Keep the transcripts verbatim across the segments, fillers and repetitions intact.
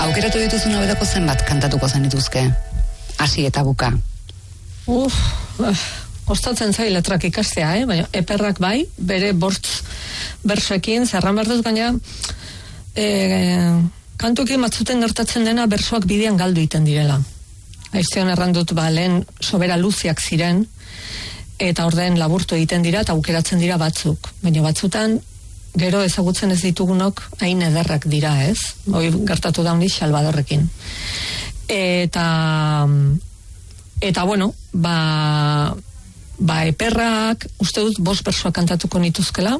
Aukeratu dituzun hauetako zenbat kantatuko zenituzke? Hasi eta buka. Uf, kostatzen zai letrak ikastea, eh? Baina eperrak bai, bere bortz bersoekin, zerran berduz gaina, e, kantuekin batzuten gertatzen dena bersoak bidean galdu iten direla. Aiztean errandut, ba, lehen sobera luziak ziren, eta orden laburtu egiten dira, eta aukeratzen dira batzuk. Baina batzutan, gero ezagutzen ez ditugunok, hain ederrak dira, ez? Hoi gertatu da honi Salvadorrekin. Eta, eta bueno, ba, ba eperrak, uste dut, bost bersoak kantatuko nituzkela.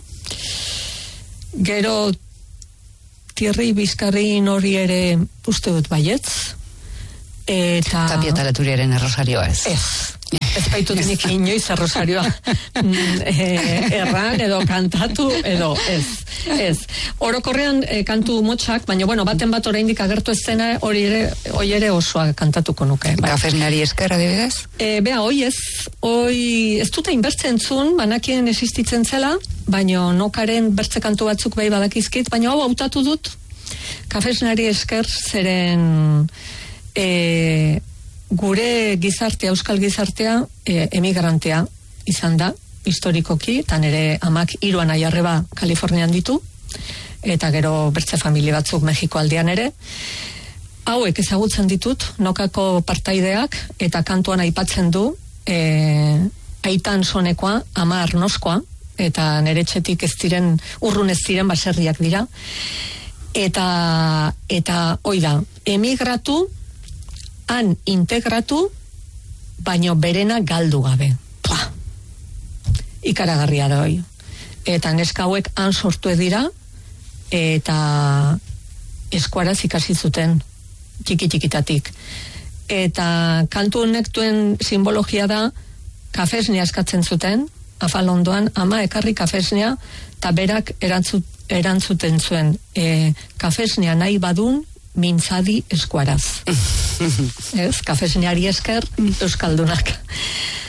Gero, Thierry Bizkarrin hori ere, uste dut, baietz. Eta... Tapia eta Leturiaren errosarioa ez. Ez. Ez baitut nik inoiz errosarioa erran edo kantatu edo ez. Ez. Orokorrean e, kantu motxak, baina bueno, baten bat oraindik agertu ez zena, hori ere, hori ere osoa kantatuko nuke. Bai. Kafesneari esker adibidez? E, bea, hoi ez, hoi ez dute inbertzen zun, banakien existitzen zela, baina nokaren bertze kantu batzuk bai badakizkit, baina hau hautatu dut, Kafesneari esker zeren... E, gure gizartea, euskal gizartea e, emigrantea izan da historikoki, eta nire amak hiruan aiarreba Kalifornian ditu, eta gero bertze familia batzuk Mexiko aldean ere. Hauek ezagutzen ditut, nokako partaideak, eta kantuan aipatzen du e, aitan sonekoa, ama arnoskoa, eta nire txetik ez diren, urrun ez diren baserriak dira, eta eta hoi da, emigratu, han integratu, baino berena galdu gabe. Pua! Ikaragarria da hoi. Eta neska hauek han sortu dira, eta eskuaraz ikasi zuten, txiki-txikitatik. Eta kantu honek duen simbologia da, kafesnea eskatzen zuten, afal ondoan, ama ekarri kafesnea, eta berak erantzut, erantzuten zuen, e, kafesnea nahi badun, mintzadi eskuaraz. Ez, kafesneari esker, euskaldunak.